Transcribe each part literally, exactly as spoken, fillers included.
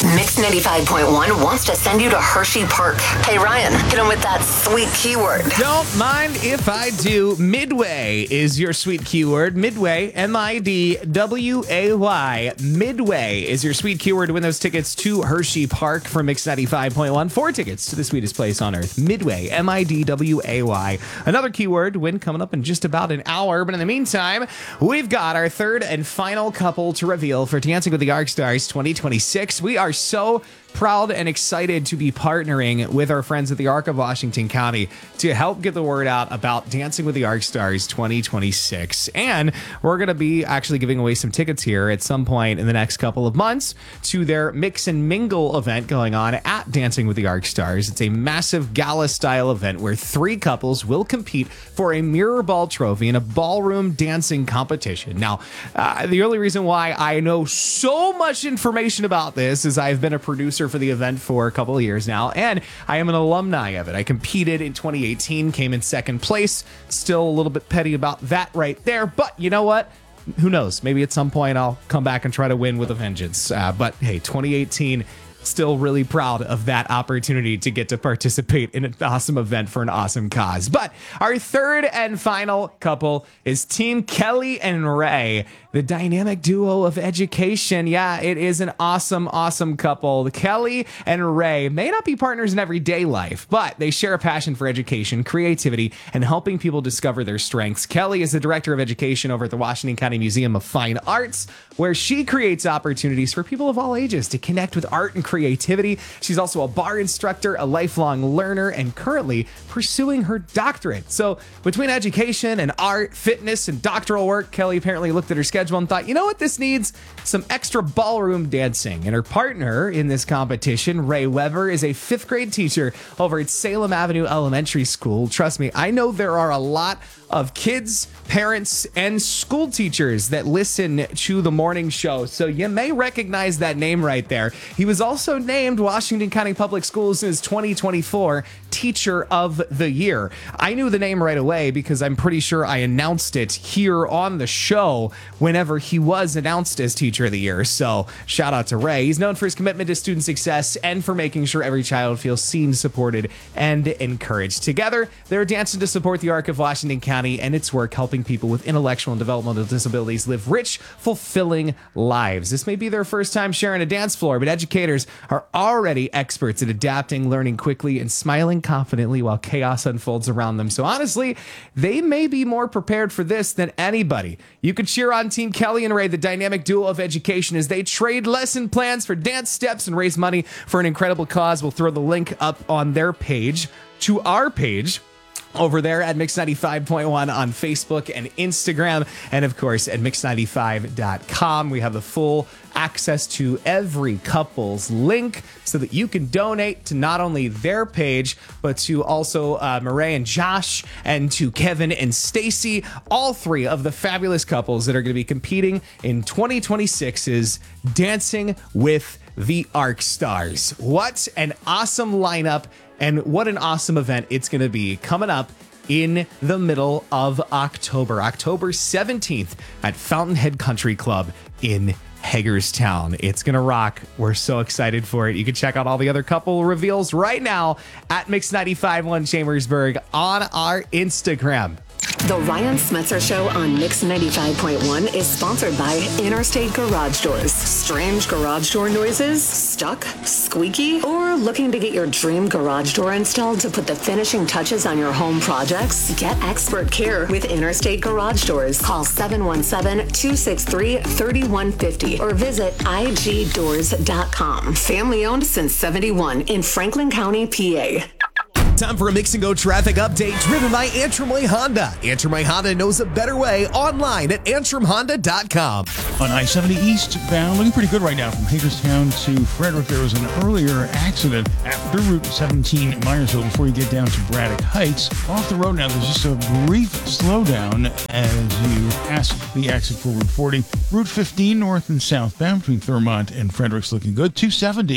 Mix ninety-five point one wants to send you to Hershey Park. Hey, Ryan, hit him with that sweet keyword. Don't mind if I do. Midway is your sweet keyword. Midway, M I D W A Y. Midway is your sweet keyword to win those tickets to Hershey Park for Mix ninety-five point one. Four tickets to the sweetest place on earth. Midway, M I D W A Y. Another keyword to win coming up in just about an hour. But in the meantime, we've got our third and final couple to reveal for Dancing with the Arc Stars twenty twenty-six. We are so proud and excited to be partnering with our friends at the Arc of Washington County to help get the word out about Dancing with the Arc Stars twenty twenty-six. And we're going to be actually giving away some tickets here at some point in the next couple of months to their Mix and Mingle event going on at Dancing with the Arc Stars. It's a massive gala-style event where three couples will compete for a mirror ball trophy in a ballroom dancing competition. Now, uh, the only reason why I know so much information about this is I've been a producer for the event for a couple of years now, and I am an alumni of it. I competed in twenty eighteen, came in second place. Still a little bit petty about that right there, but you know what? Who knows? Maybe at some point I'll come back and try to win with a vengeance. Uh, but hey, twenty eighteen, still really proud of that opportunity to get to participate in an awesome event for an awesome cause. But our third and final couple is Team Kelly and Ray, the dynamic duo of education. Yeah, it is an awesome, awesome couple. Kelly and Ray may not be partners in everyday life, but they share a passion for education, creativity, and helping people discover their strengths. Kelly is the director of education over at the Washington County Museum of Fine Arts, where she creates opportunities for people of all ages to connect with art and creativity. She's also a bar instructor, a lifelong learner, and currently pursuing her doctorate. So between education and art, fitness, and doctoral work, Kelly apparently looked at her schedule and thought, you know what, this needs some extra ballroom dancing. And her partner in this competition, Ray Weber, is a fifth grade teacher over at Salem Avenue Elementary School. Trust me, I know there are a lot of kids, parents, and school teachers that listen to the morning show, so you may recognize that name right there. He was also named Washington County Public Schools' twenty twenty-four Teacher of the Year. I knew the name right away because I'm pretty sure I announced it here on the show whenever he was announced as Teacher of the Year. So shout out to Ray. He's known for his commitment to student success and for making sure every child feels seen, supported, and encouraged. Together, they're dancing to support the Arc of Washington County and its work helping people with intellectual and developmental disabilities live rich, fulfilling lives. This may be their first time sharing a dance floor, but educators are already experts at adapting, learning quickly, and smiling confidently while chaos unfolds around them. So honestly, they may be more prepared for this than anybody. You could cheer on Team Kelly and Ray, the dynamic duo of education, as they trade lesson plans for dance steps and raise money for an incredible cause. We'll throw the link up on their page to our page over there at Mix ninety-five point one on Facebook and Instagram, and of course at mix ninety-five dot com. We have the full access to every couple's link so that you can donate to not only their page, but to also uh, Murray and Josh, and to Kevin and Stacy, all three of the fabulous couples that are going to be competing in twenty twenty-six's Dancing with the Arc Stars. What an awesome lineup, and what an awesome event it's going to be coming up in the middle of October, October seventeenth at Fountainhead Country Club in Hagerstown. It's going to rock. We're so excited for it. You can check out all the other couple reveals right now at Mix ninety-five point one Chambersburg on our Instagram. The Ryan Smetzer Show on Mix ninety-five point one is sponsored by Interstate Garage Doors. Strange garage door noises? Stuck? Squeaky? Or looking to get your dream garage door installed to put the finishing touches on your home projects? Get expert care with Interstate Garage Doors. Call seven one seven, two six three, three one five zero or visit I G doors dot com. Family owned since seventy-one in Franklin County, P A. Time for a Mix and Go traffic update driven by Antrim Way Honda. Antrim Way Honda knows a better way online at antrim honda dot com. On I seventy eastbound, looking pretty good right now from Hagerstown to Frederick. There was an earlier accident after Route seventeen in Myersville before you get down to Braddock Heights. Off the road now, there's just a brief slowdown as you pass the exit for Route forty. Route fifteen north and southbound between Thurmont and Frederick's looking good. two seventy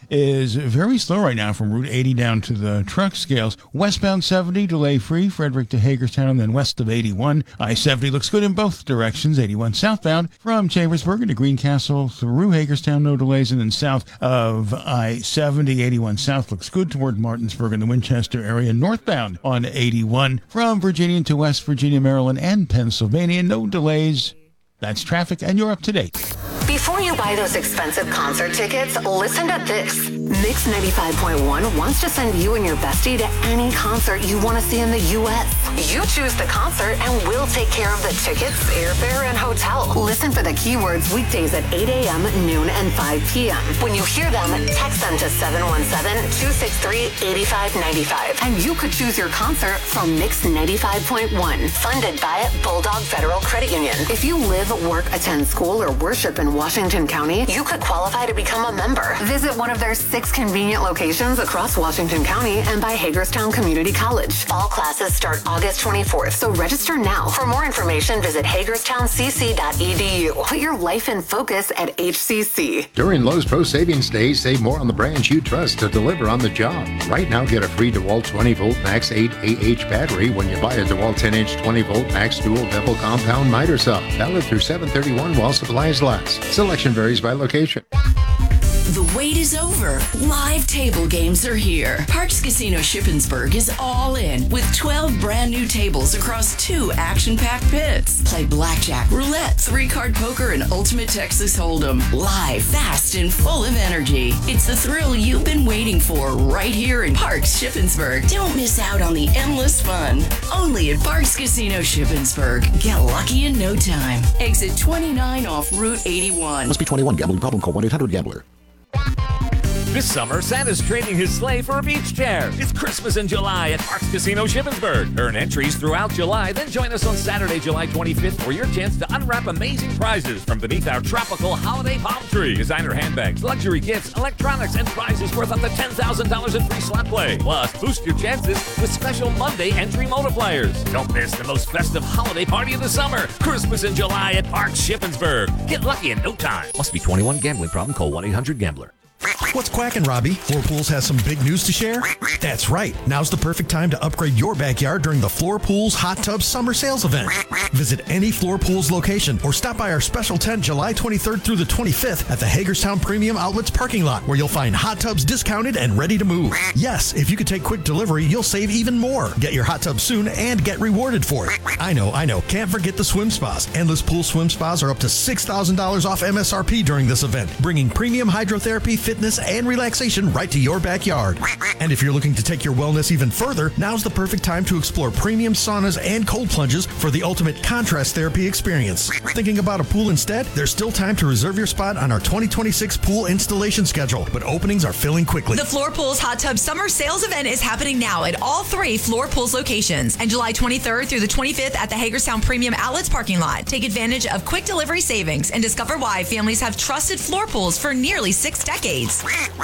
is very slow right now from Route eighty down to the truck scales. Westbound seventy, delay-free, Frederick to Hagerstown, and then west of eighty-one. I seventy looks good in both directions. eighty-one southbound from Chambersburg into Greencastle through Hagerstown, no delays. And then south of I seventy, eighty-one south looks good toward Martinsburg in the Winchester area. Northbound on eighty-one from Virginia to West Virginia, Maryland, and Pennsylvania, no delays. That's traffic, and you're up to date. Before you buy those expensive concert tickets, listen to this. Mix ninety-five point one wants to send you and your bestie to any concert you want to see in the U S. You choose the concert and we'll take care of the tickets, airfare, and hotel. Listen for the keywords weekdays at eight a.m., noon, and five p.m. When you hear them, text them to seven one seven, two six three, eight five nine five. And you could choose your concert from Mix ninety-five point one, funded by Bulldog Federal Credit Union. If you live, work, attend school, or worship in Washington County, you could qualify to become a member. Visit one of their six convenient locations across Washington County and by Hagerstown Community College. Fall classes start August twenty-fourth, so register now. For more information, visit hagerstown c c dot e d u. Put your life in focus at H C C. During Lowe's Pro Savings Days, save more on the brands you trust to deliver on the job. Right now, get a free DeWalt twenty volt Max eight A H battery when you buy a DeWalt ten inch twenty volt Max dual double compound miter sub. Valid through seven thirty-one while supplies last. Selection varies by location. The wait is over. Live table games are here. Parks Casino Shippensburg is all in with twelve brand new tables across two action-packed pits. Play blackjack, roulette, three-card poker, and ultimate Texas Hold'em. Live, fast, and full of energy. It's the thrill you've been waiting for right here in Parks Shippensburg. Don't miss out on the endless fun. Only at Parks Casino Shippensburg. Get lucky in no time. Exit twenty-nine off Route eighty-one. Must be twenty-one. Gambling problem? Call one eight hundred gambler. This summer, Santa's trading his sleigh for a beach chair. It's Christmas in July at Parks Casino Shippensburg. Earn entries throughout July, then join us on Saturday, July twenty-fifth for your chance to unwrap amazing prizes from beneath our tropical holiday palm tree. Designer handbags, luxury gifts, electronics, and prizes worth up to ten thousand dollars in free slot play. Plus, boost your chances with special Monday entry multipliers. Don't miss the most festive holiday party of the summer. Christmas in July at Parks Shippensburg. Get lucky in no time. Must be twenty-one. Gambling problem? Call one eight hundred gambler. What's quacking, Robbie? Floor Pools has some big news to share? That's right. Now's the perfect time to upgrade your backyard during the Floor Pools Hot Tub Summer Sales event. Visit any Floor Pools location or stop by our special tent July twenty-third through the twenty-fifth at the Hagerstown Premium Outlets parking lot, where you'll find hot tubs discounted and ready to move. Yes, if you could take quick delivery, you'll save even more. Get your hot tub soon and get rewarded for it. I know, I know. Can't forget the swim spas. Endless Pool swim spas are up to six thousand dollars off M S R P during this event, bringing premium hydrotherapy, fitness, and relaxation right to your backyard. And if you're looking to take your wellness even further, now's the perfect time to explore premium saunas and cold plunges for the ultimate contrast therapy experience. Thinking about a pool instead? There's still time to reserve your spot on our twenty twenty-six pool installation schedule, but openings are filling quickly. The Floor Pools Hot Tub Summer Sales event is happening now at all three Floor Pools locations, and July twenty-third through the twenty-fifth at the Hagerstown Premium Outlets parking lot. Take advantage of quick delivery savings and discover why families have trusted Floor Pools for nearly six decades.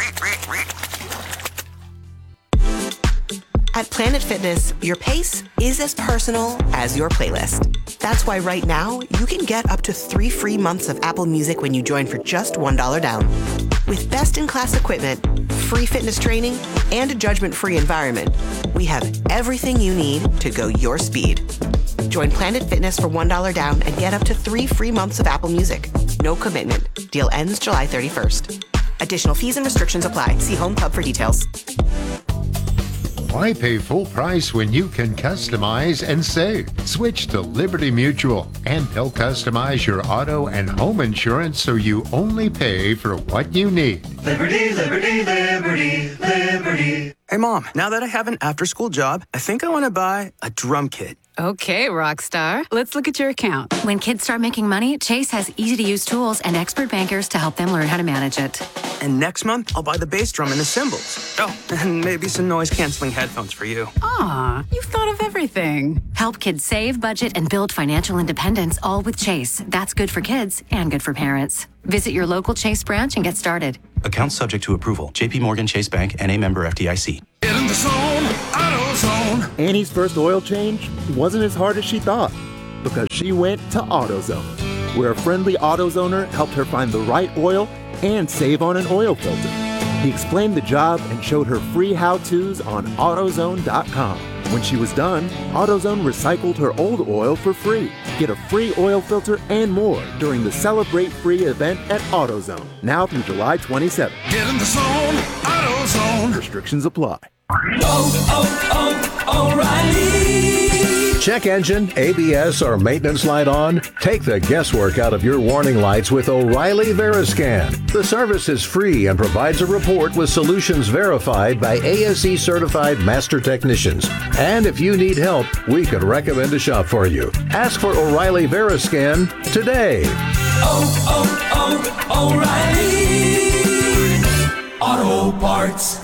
At Planet Fitness, your pace is as personal as your playlist. That's why right now, you can get up to three free months of Apple Music when you join for just one dollar down. With best-in-class equipment, free fitness training, and a judgment-free environment, we have everything you need to go your speed. Join Planet Fitness for one dollar down and get up to three free months of Apple Music. No commitment. Deal ends July thirty-first. Additional fees and restrictions apply. See Home Club for details. Why pay full price when you can customize and save? Switch to Liberty Mutual, and they'll customize your auto and home insurance so you only pay for what you need. Liberty, liberty, liberty, liberty. Hey, Mom, now that I have an after-school job, I think I want to buy a drum kit. Okay, Rockstar. Let's look at your account. When kids start making money, Chase has easy-to-use tools and expert bankers to help them learn how to manage it. And next month, I'll buy the bass drum and the cymbals. Oh, and maybe some noise-canceling headphones for you. Aw, you've thought of everything. Help kids save, budget, and build financial independence, all with Chase. That's good for kids and good for parents. Visit your local Chase branch and get started. Account subject to approval. J P Morgan Chase Bank, N A member F D I C. Get in the zone, auto zone. Annie's first oil change wasn't as hard as she thought because she went to AutoZone, where a friendly AutoZoner helped her find the right oil and save on an oil filter. He explained the job and showed her free how-tos on AutoZone dot com. When she was done, AutoZone recycled her old oil for free. Get a free oil filter and more during the Celebrate Free event at AutoZone, now through July twenty-seventh. Get in the zone, AutoZone. Restrictions apply. Oh, oh, oh, O'Reilly. Check engine, A B S, or maintenance light on? Take the guesswork out of your warning lights with O'Reilly Veriscan. The service is free and provides a report with solutions verified by A S E certified master technicians. And if you need help, we could recommend a shop for you. Ask for O'Reilly Veriscan today. Oh, oh, oh, O'Reilly Auto Parts.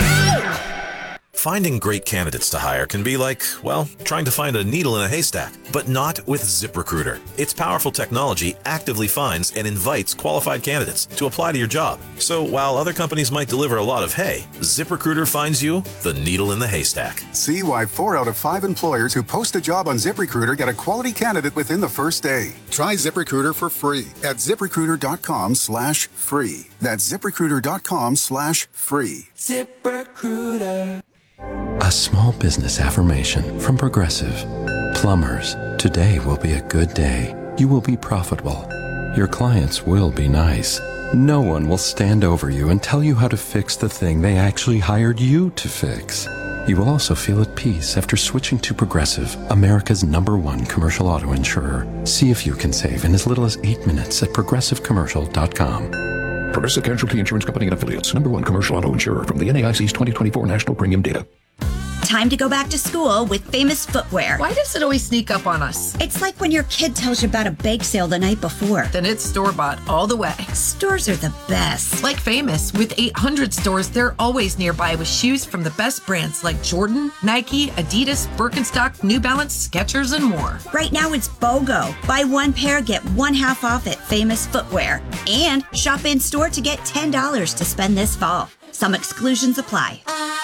Finding great candidates to hire can be like, well, trying to find a needle in a haystack, but not with ZipRecruiter. Its powerful technology actively finds and invites qualified candidates to apply to your job. So while other companies might deliver a lot of hay, ZipRecruiter finds you the needle in the haystack. See why four out of five employers who post a job on ZipRecruiter get a quality candidate within the first day. Try ZipRecruiter for free at ZipRecruiter.com slash free. That's ZipRecruiter.com slash free. ZipRecruiter. A small business affirmation from Progressive. Plumbers, today will be a good day. You will be profitable. Your clients will be nice. No one will stand over you and tell you how to fix the thing they actually hired you to fix. You will also feel at peace after switching to Progressive, America's number one commercial auto insurer. See if you can save in as little as eight minutes at progressive commercial dot com. Progressive Casualty Insurance Company and Affiliates. Number one commercial auto insurer from the N A I C's twenty twenty-four National Premium Data. Time to go back to school with Famous Footwear. Why does it always sneak up on us? It's like when your kid tells you about a bake sale the night before. Then it's store-bought all the way. Stores are the best. Like Famous. With eight hundred stores, they're always nearby with shoes from the best brands like Jordan, Nike, Adidas, Birkenstock, New Balance, Skechers, and more. Right now it's BOGO. Buy one pair, get one half off at Famous Footwear. And shop in store to get ten dollars to spend this fall. Some exclusions apply.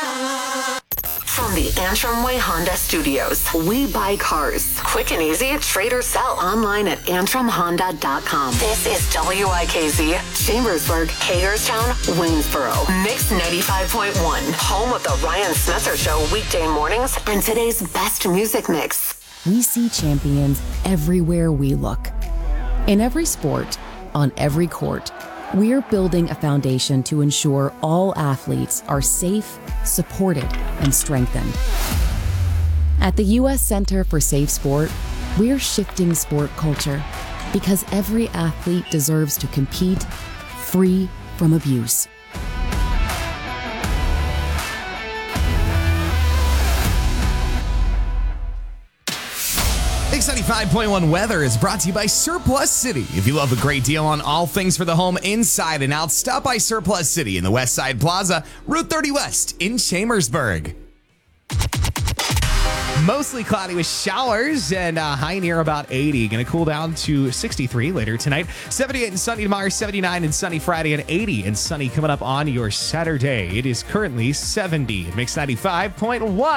From the Antrim Way Honda Studios, we buy cars. Quick and easy, trade or sell online at antrim honda dot com. This is W I K Z, Chambersburg, Hagerstown, Waynesboro. Mix ninety-five point one, home of the Ryan Smetzer Show weekday mornings and today's best music mix. We see champions everywhere we look. In every sport, on every court, we're building a foundation to ensure all athletes are safe, supported, and strengthened. At the U S Center for Safe Sport, we're shifting sport culture because every athlete deserves to compete free from abuse. Mix ninety-five point one weather is brought to you by Surplus City. If you love a great deal on all things for the home inside and out, stop by Surplus City in the West Side Plaza, Route thirty West in Chambersburg. Mostly cloudy with showers and a high near about eighty. Going to cool down to sixty-three later tonight. seventy-eight and sunny tomorrow, seventy-nine and sunny Friday, and eighty and sunny coming up on your Saturday. It is currently seventy. Mix ninety-five point one.